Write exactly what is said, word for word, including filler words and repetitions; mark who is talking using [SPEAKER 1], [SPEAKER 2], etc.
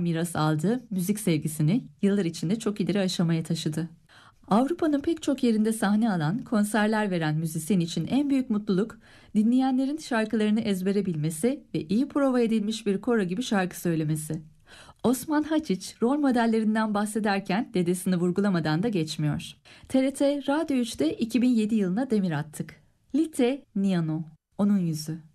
[SPEAKER 1] miras aldığı müzik sevgisini yıllar içinde çok ileri aşamaya taşıdı. Avrupa'nın pek çok yerinde sahne alan, konserler veren müzisyen için en büyük mutluluk, dinleyenlerin şarkılarını ezbere bilmesi ve iyi prova edilmiş bir koro gibi şarkı söylemesi. Osman Haçiç rol modellerinden bahsederken dedesini vurgulamadan da geçmiyor. T R T Radyo üçte iki bin yedi yılına demir attık. Lite Niano, onun yüzü.